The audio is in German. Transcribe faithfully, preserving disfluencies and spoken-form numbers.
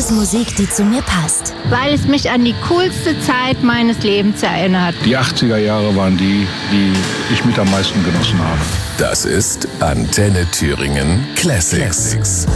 es Musik, die zu mir passt. Weil es mich an die coolste Zeit meines Lebens erinnert. Die achtziger Jahre waren die, die ich mit am meisten genossen habe. Das ist Antenne Thüringen Classics.